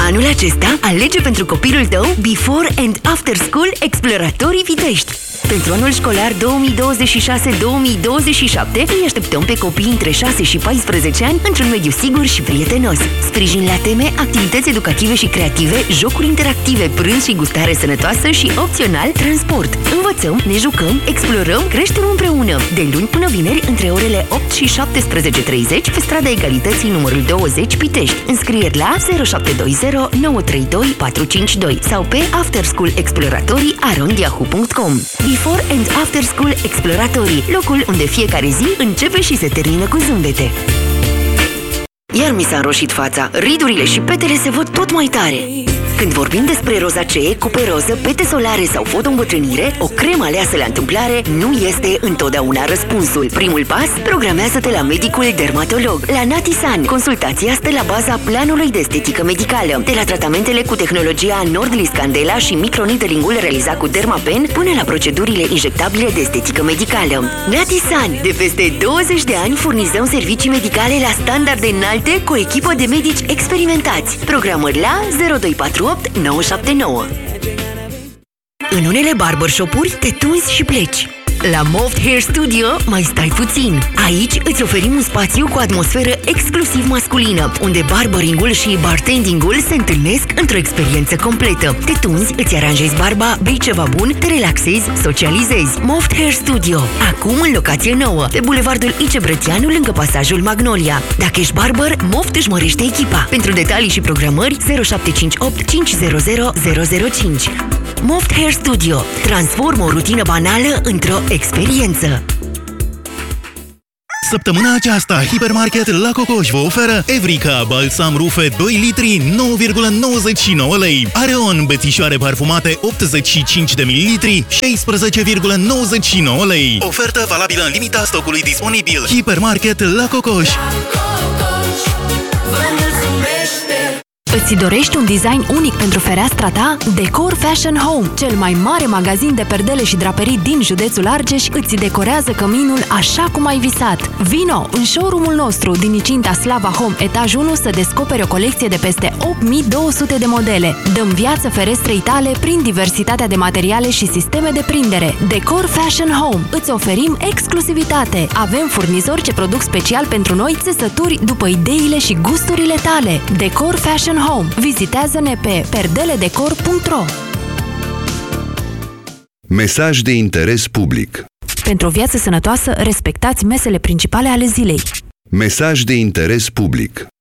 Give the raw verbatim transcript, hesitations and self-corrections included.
Anul acesta, alege pentru copilul tău Before and After School Exploratorii Pitești. Pentru anul școlar două mii douăzeci și șase două mii douăzeci și șapte îi așteptăm pe copii între șase și paisprezece ani într-un mediu sigur și prietenos. Sprijin la teme, activități educative și creative, jocuri interactive, prânz și gustare sănătoasă și, opțional, transport. Învățăm, ne jucăm, explorăm, creștem împreună. De luni până vineri, între orele opt și șaptesprezece treizeci, pe strada Egalității numărul douăzeci Pitești. Înscrieri la zero șapte doi zero nouă trei doi patru cinci doi sau pe afterschoolexploratorii arond yahoo punct com. Before and After School Exploratorii, locul unde fiecare zi începe și se termină cu zâmbete. Iar mi s-a înroșit fața, ridurile și petele se văd tot mai tare. Când vorbim despre rozacee, cupe roză, pete solare sau fotoîmbătrânire, o cremă aleasă la întâmplare nu este întotdeauna răspunsul. Primul pas? Programează-te la medicul dermatolog. La Natisan, consultația stă la baza planului de estetică medicală. De la tratamentele cu tehnologia Nordlis Candela și microneedling-ul realizat cu Dermapen, până la procedurile injectabile de estetică medicală. Natisan, de peste douăzeci de ani furnizăm servicii medicale la standarde înalte cu o echipă de medici experimentați. Programări la zero doi patru opt nouă șapte nouă. În unele barbershop-uri te tunzi și pleci. La Moft Hair Studio mai stai puțin. Aici îți oferim un spațiu cu atmosferă exclusiv masculină, unde barberingul și bartendingul se întâlnesc într-o experiență completă. Te tunzi, îți aranjezi barba, bei ceva bun, te relaxezi, socializezi. Moft Hair Studio, acum în locație nouă, pe bulevardul Ice Brătianu, lângă pasajul Magnolia. Dacă ești barber, Moft își mărește echipa. Pentru detalii și programări zero șapte cinci opt cinci zero zero zero zero cinci. Moft Hair Studio transformă o rutină banală într-o experiență. Săptămâna aceasta, Hipermarket La Cocoș vă oferă Evrica Balsam Rufe doi litri, nouă virgulă nouăzeci și nouă lei. Areon bețișoare parfumate optzeci și cinci de mililitri, șaisprezece virgulă nouăzeci și nouă lei. Ofertă valabilă în limita stocului disponibil. Hipermarket La Cocoș. Îți dorești un design unic pentru fereastra ta? Decor Fashion Home, cel mai mare magazin de perdele și draperii din județul Argeș, îți decorează căminul așa cum ai visat. Vino în showroom-ul nostru din incinta Slava Home, etaj unu, să descoperi o colecție de peste opt mii două sute de modele. Dăm viață ferestrei tale prin diversitatea de materiale și sisteme de prindere. Decor Fashion Home. Îți oferim exclusivitate. Avem furnizori ce produc special pentru noi țesături după ideile și gusturile tale. Decor Fashion Home. Vizitează-ne pe perdeledecor punct ro. Mesaj de interes public. Pentru o viață sănătoasă, respectați mesele principale ale zilei. Mesaj de interes public.